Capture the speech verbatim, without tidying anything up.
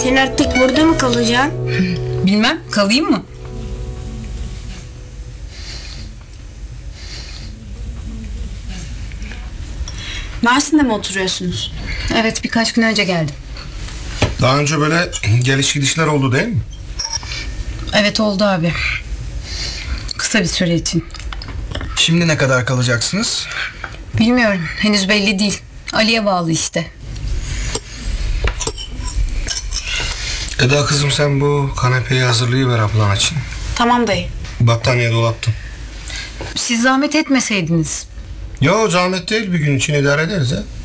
Sen artık burada mı kalacaksın? Bilmem, kalayım mı? Mersin'de mi oturuyorsunuz? Evet, birkaç gün önce geldim. Daha önce böyle geliş gidişler oldu değil mi? Evet, oldu abi. Kısa bir süre için. Şimdi ne kadar kalacaksınız? Bilmiyorum, henüz belli değil. Ali'ye bağlı işte. Eda kızım, sen bu kanepeyi hazırlayıver ablan için. Tamam dayı. Battaniye dolaptım. Siz zahmet etmeseydiniz. Yo, zahmet değil, bir gün için idare ederiz ha.